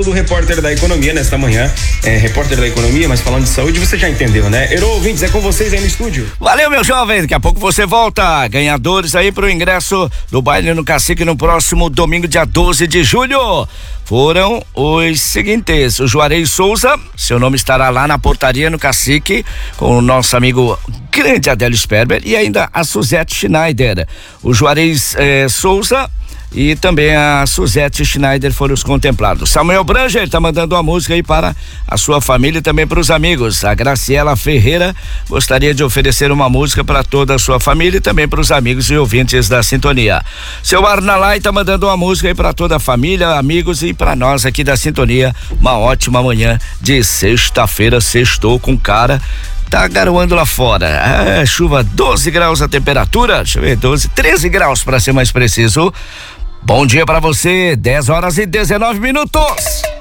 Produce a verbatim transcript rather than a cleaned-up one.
do repórter da economia nesta manhã. É, repórter da economia, mas falando de saúde, você já entendeu, né? Erô, ouvintes, é com vocês aí no estúdio. Valeu, meu jovem, daqui a pouco você volta. Ganhadores aí pro ingresso do baile no Cacique no próximo domingo, dia doze de julho. Foram os seguintes: o Juarez Souza, seu nome estará lá na portaria no Cacique, com o nosso amigo grande Adélio Sperber, e ainda a Suzete Schneider. O Juarez eh, Souza e também a Suzete Schneider foram os contemplados. Samuel Branger tá mandando uma música aí para a sua família e também para os amigos. A Graciela Ferreira gostaria de oferecer uma música para toda a sua família e também para os amigos e ouvintes da sintonia. Seu Arnalai tá mandando uma música aí para toda a família, amigos e para nós aqui da sintonia. Uma ótima manhã de sexta-feira, sextou com cara. Tá garoando lá fora. É, chuva, doze graus a temperatura. Deixa eu ver, doze, treze graus para ser mais preciso. Bom dia para você, dez horas e dezenove minutos.